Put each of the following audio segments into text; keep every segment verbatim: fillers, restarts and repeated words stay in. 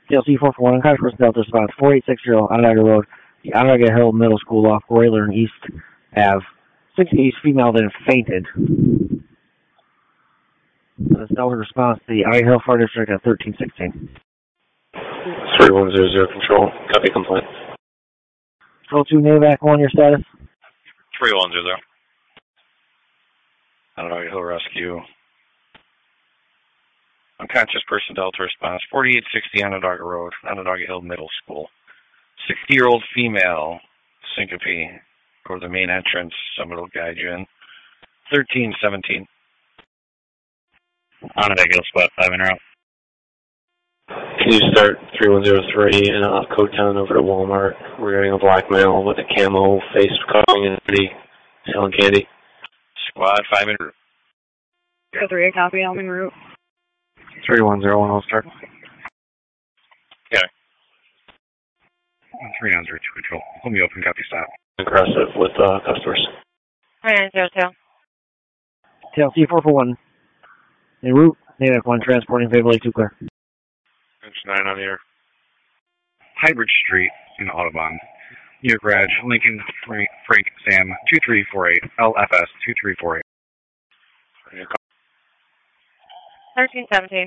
D L C four four one, Crash Course Delta response four eight six zero, Onondaga Road, the Onondaga Hill Middle School off Royler and East Ave. sixty-eight female then fainted. That's Delta response to the Onondaga Hill Fire District at thirteen sixteen. three one zero zero control, copy complaint. Control two, Navac one, your status? three one zero zero. Onondaga Hill Rescue. Unconscious person Delta response, forty-eight sixty Onondaga Road, Onondaga Hill Middle School. sixty-year-old female, syncope, go to the main entrance, somebody will guide you in. thirteen seventeen. Onondaga Hill Squad five in route. Can you start three one zero three and uh, code ten over to Walmart? We're getting a black male with a camo face covering and hoodie selling candy. Squad five in route. zero three, a copy, I'm en route. three one zero one, I'll start. Okay. three nine zero two control. Let me open copy style. Aggressive with uh, customers. three nine zero two. D L C four four one, en route, Navac one, transporting Fayetteville Lake two clear. Inch nine on the air. Hybrid Street in Audubon. New York Reg, Lincoln, Frank, Frank Sam, two three four eight, L F S two three four eight. thirteen seventeen.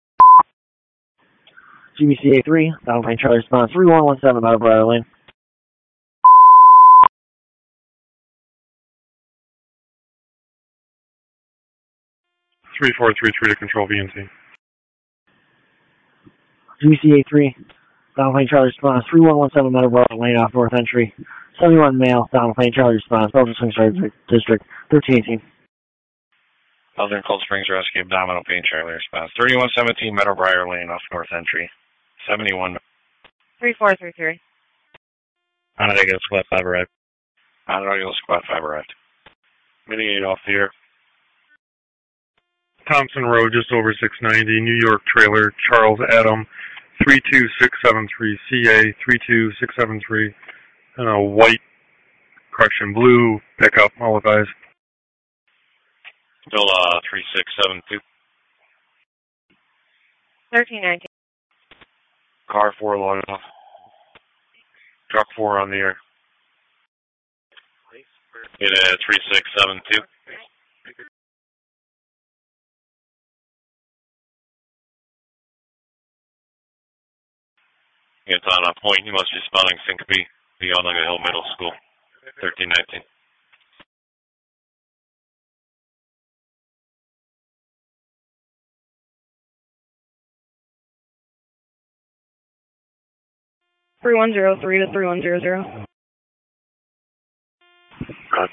G B C A three, Donald Plain Charlie response three one one seven out of Briar Lane. three four three three to control V N C. G B C A three, Donald Plain Charlie response three one one seven out of Briar Lane off North Entry. seventy-one male, Donald Plain Charlie response, Belgian Swing Star District, thirteen eighteen. Elgin Cold Springs Rescue, Abdominal Pain Charlie response. thirty-one seventeen Meadow Briar Lane off North Entry. seventy-one. three four three three. Onondaga Hill Squad five arrived. Onondaga Hill Squad five arrived. Mitigate off the air. Thompson Road, just over six ninety, New York trailer, Charles Adam, three two six seven three, C A three two six seven three, and a white, correction, blue pickup, all advised. Still uh, three six seven two. thirteen nineteen. Car four loaded off. Truck four on the air. Get a three six seven two. It's on a point. You must be spelling syncope. The Onondaga Hill Middle School. thirteen nineteen. three one zero three to three one zero zero. Right.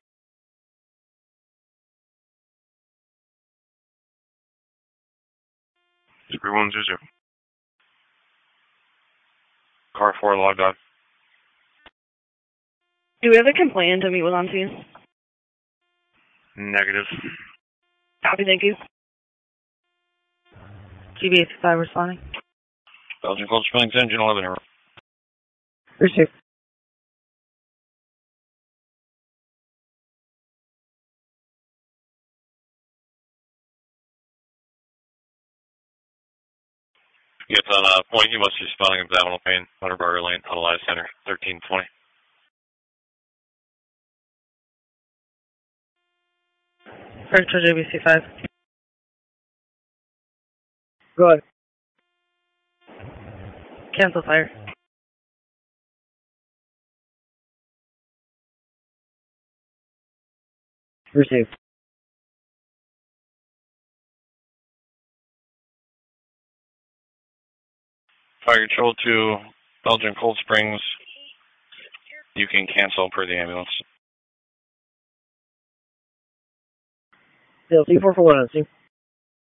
three one zero zero. Car four logged on. Do we have a complaint to meet with on scene? Negative. Copy, thank you. G B A five responding. Belgian Cold Springs engine eleven. Receive. Gets on a point. You must be spelling abdominal pain. Butterburger Lane, Huddle Center, thirteen twenty. First for J B C five. Go ahead. Cancel fire. Receive. Fire control to Belgian Cold Springs. You can cancel per the ambulance. D L C four four one on scene.